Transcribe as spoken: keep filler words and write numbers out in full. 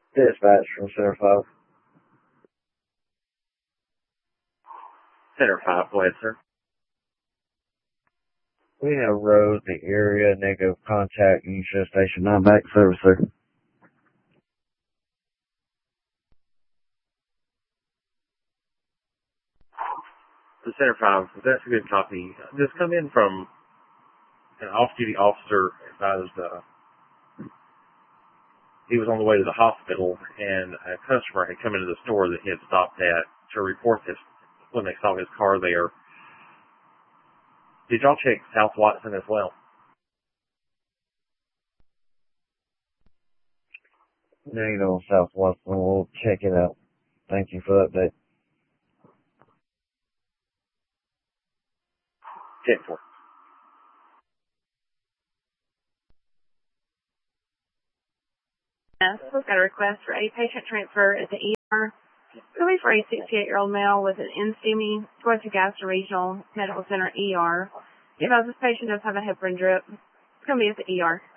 Dispatch from Center five. Center five, go ahead, sir. We have road in the area, negative contact, Union Station nine back service, sir. The Center five, that's a good copy. Just come in from an off-duty officer advised uh, he was on the way to the hospital, and a customer had come into the store that he had stopped at to report this when they saw his car there. Did y'all check South Watson as well? Negative on South Watson. We'll check it out. Thank you for the update. Check for it. Yes, we've got a request for a patient transfer at the E R. It'll be for a sixty-eight-year-old male with an N S T E M I going to Gadsden Regional Medical Center E R. If this patient does have a heparin drip, it's going to be at the E R.